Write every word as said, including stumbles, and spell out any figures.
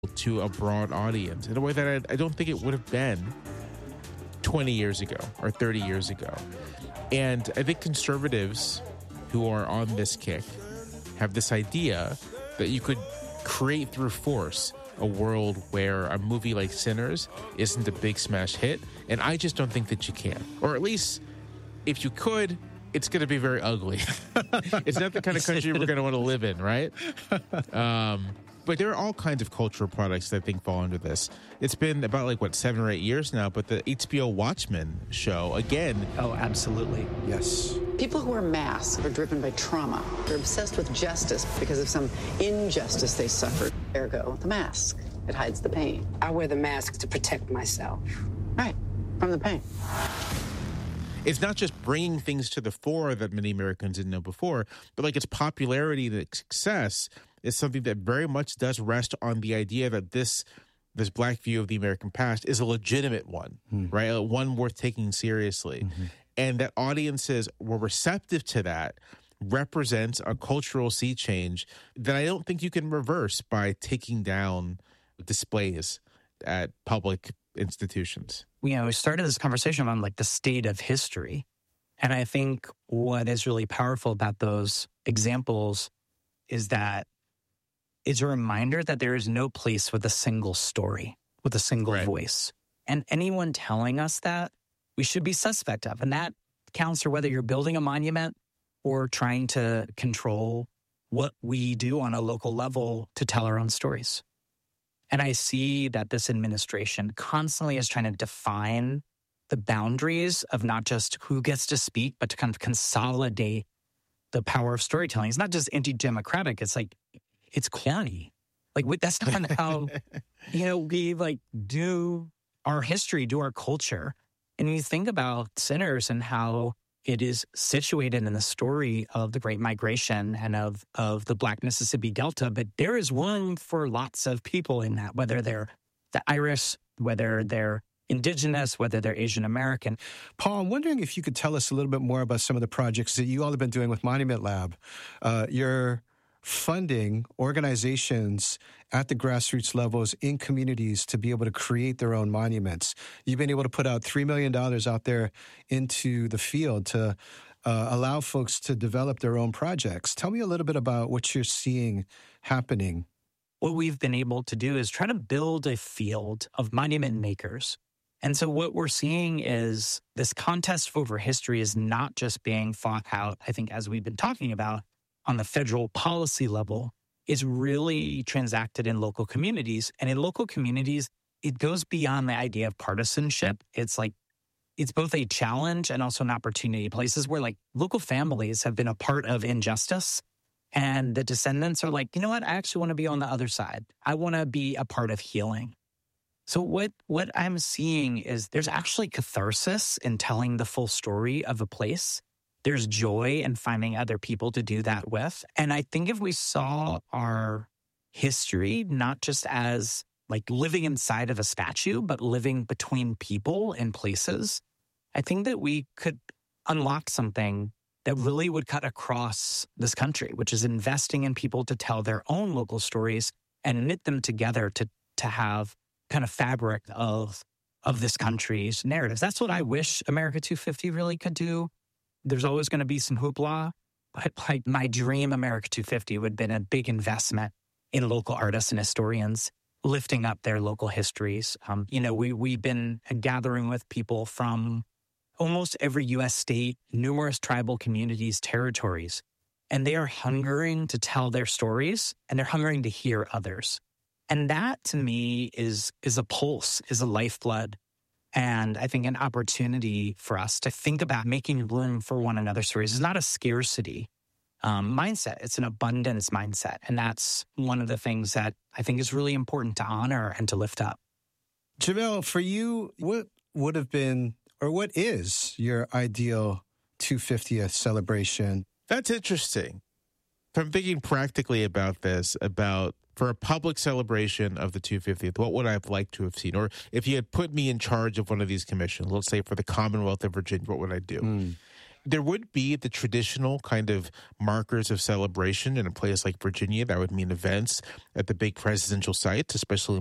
to a broad audience in a way that I, I don't think it would have been twenty years ago or thirty years ago. And I think conservatives who are on this kick have this idea that you could create through force a world where a movie like Sinners isn't a big smash hit. And I just don't think that you can. Or at least if you could, it's going to be very ugly. It's not the kind of country we're going to want to live in, right? Um, but there are all kinds of cultural products that I think fall under this. It's been about like, what, seven or eight years now, but the H B O Watchmen show, again. Oh, absolutely. Yes. People who wear masks are driven by trauma. They're obsessed with justice because of some injustice they suffered. Ergo, the mask. It hides the pain. I wear the mask to protect myself. Right, from the pain. It's not just bringing things to the fore that many Americans didn't know before, but like its popularity and its success is something that very much does rest on the idea that this this black view of the American past is a legitimate one, mm. right? One worth taking seriously. Mm-hmm. And that audiences were receptive to that represents a cultural sea change that I don't think you can reverse by taking down displays at public institutions. You know, we started this conversation on like the state of history. And I think what is really powerful about those examples is that it's a reminder that there is no place with a single story, with a single right. voice. And anyone telling us that, we should be suspect of. And that counts for whether you're building a monument or trying to control what we do on a local level to tell our own stories. And I see that this administration constantly is trying to define the boundaries of not just who gets to speak, but to kind of consolidate the power of storytelling. It's not just anti-democratic. It's like, it's corny. Like, that's not how, you know, we like do our history, do our culture. And you think about Sinners and how it is situated in the story of the Great Migration and of, of the Black Mississippi Delta, but there is room for lots of people in that, whether they're the Irish, whether they're Indigenous, whether they're Asian American. Paul, I'm wondering if you could tell us a little bit more about some of the projects that you all have been doing with Monument Lab. Uh, you're funding organizations at the grassroots levels in communities to be able to create their own monuments. You've been able to put out three million dollars out there into the field to uh, allow folks to develop their own projects. Tell me a little bit about what you're seeing happening. What we've been able to do is try to build a field of monument makers. And so what we're seeing is this contest over history is not just being fought out, I think, as we've been talking about, on the federal policy level, is really transacted in local communities. And in local communities, it goes beyond the idea of partisanship. It's like, it's both a challenge and also an opportunity. Places where like local families have been a part of injustice and the descendants are like, you know what, I actually want to be on the other side. I want to be a part of healing. So what, what I'm seeing is there's actually catharsis in telling the full story of a place. There's joy in finding other people to do that with. And I think if we saw our history not just as like living inside of a statue, but living between people and places, I think that we could unlock something that really would cut across this country, which is investing in people to tell their own local stories and knit them together to to have kind of fabric of, of this country's narratives. That's what I wish America two fifty really could do. There's always going to be some hoopla, but like my dream America two fifty would have been a big investment in local artists and historians lifting up their local histories. Um, you know, we, we've been gathering with people from almost every U S state, numerous tribal communities, territories, and they are hungering to tell their stories and they're hungering to hear others. And that to me is, is a pulse, is a lifeblood. And I think an opportunity for us to think about making room for one another's stories. It's not a scarcity um, mindset. It's an abundance mindset. And that's one of the things that I think is really important to honor and to lift up. Jamil, for you, what would have been, or what is your ideal two hundred fiftieth celebration? That's interesting. If I'm thinking practically about this, about for a public celebration of the two hundred fiftieth, what would I have liked to have seen? Or if you had put me in charge of one of these commissions, let's say for the Commonwealth of Virginia, what would I do? Mm. there would be the traditional kind of markers of celebration in a place like Virginia. That would mean events at the big presidential sites, especially